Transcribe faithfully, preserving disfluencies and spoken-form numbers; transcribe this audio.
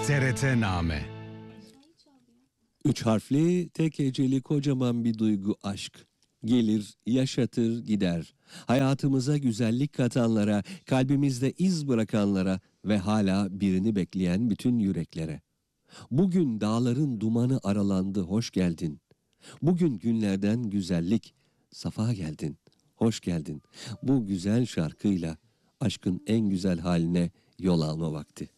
T R T Name. Üç harfli, tek heceli kocaman bir duygu aşk. Gelir, yaşatır, gider. Hayatımıza güzellik katanlara, kalbimizde iz bırakanlara ve hala birini bekleyen bütün yüreklere. Bugün dağların dumanı aralandı, hoş geldin. Bugün günlerden güzellik, safa geldin, hoş geldin. Bu güzel şarkıyla aşkın en güzel haline yol alma vakti.